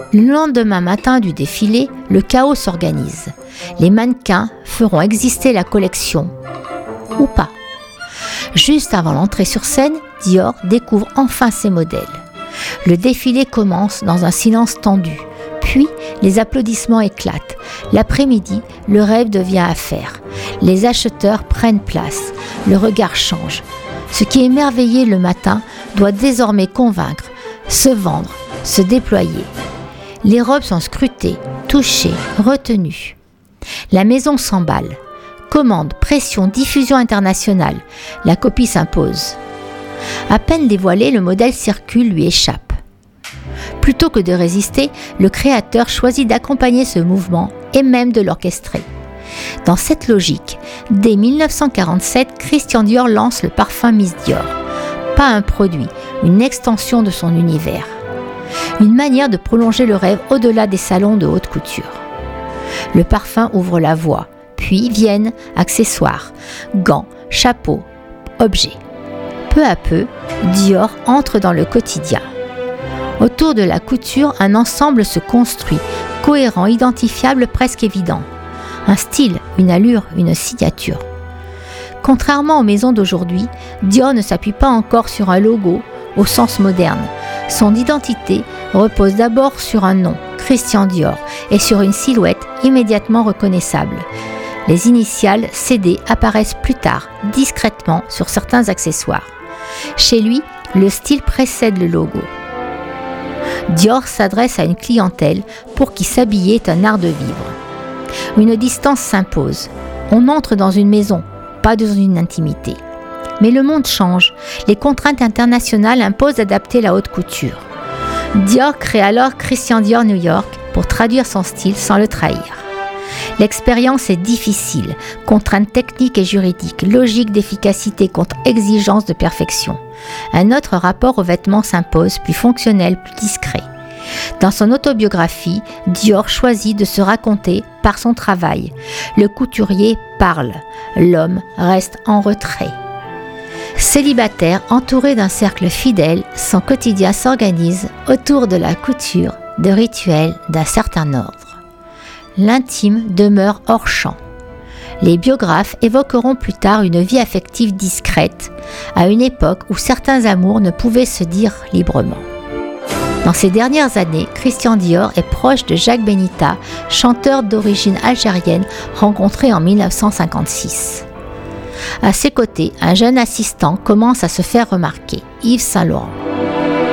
Le lendemain matin du défilé, le chaos s'organise. Les mannequins feront exister la collection, ou pas. Juste avant l'entrée sur scène, Dior découvre enfin ses modèles. Le défilé commence dans un silence tendu. Puis, les applaudissements éclatent. L'après-midi, le rêve devient affaire. Les acheteurs prennent place. Le regard change. Ce qui émerveillait le matin doit désormais convaincre, se vendre, se déployer. Les robes sont scrutées, touchées, retenues. La maison s'emballe. Commande, pression, diffusion internationale. La copie s'impose. À peine dévoilé, le modèle circule, lui échappe. Plutôt que de résister, le créateur choisit d'accompagner ce mouvement et même de l'orchestrer. Dans cette logique, dès 1947, Christian Dior lance le parfum Miss Dior. Pas un produit, une extension de son univers. Une manière de prolonger le rêve au-delà des salons de haute couture. Le parfum ouvre la voie, puis viennent accessoires, gants, chapeaux, objets. Peu à peu, Dior entre dans le quotidien. Autour de la couture, un ensemble se construit, cohérent, identifiable, presque évident. Un style, une allure, une signature. Contrairement aux maisons d'aujourd'hui, Dior ne s'appuie pas encore sur un logo au sens moderne. Son identité repose d'abord sur un nom, Christian Dior, et sur une silhouette immédiatement reconnaissable. Les initiales CD apparaissent plus tard, discrètement, sur certains accessoires. Chez lui, le style précède le logo. Dior s'adresse à une clientèle pour qui s'habiller est un art de vivre. Une distance s'impose. On entre dans une maison, pas dans une intimité. Mais le monde change. Les contraintes internationales imposent d'adapter la haute couture. Dior crée alors Christian Dior New York pour traduire son style sans le trahir. L'expérience est difficile, contraintes techniques et juridiques, logique d'efficacité contre exigence de perfection. Un autre rapport aux vêtements s'impose, plus fonctionnel, plus discret. Dans son autobiographie, Dior choisit de se raconter par son travail. Le couturier parle, l'homme reste en retrait. Célibataire, entouré d'un cercle fidèle, son quotidien s'organise autour de la couture, de rituels d'un certain ordre. L'intime demeure hors champ. Les biographes évoqueront plus tard une vie affective discrète, à une époque où certains amours ne pouvaient se dire librement. Dans ces dernières années, Christian Dior est proche de Jacques Benita, chanteur d'origine algérienne rencontré en 1956. À ses côtés, un jeune assistant commence à se faire remarquer, Yves Saint Laurent.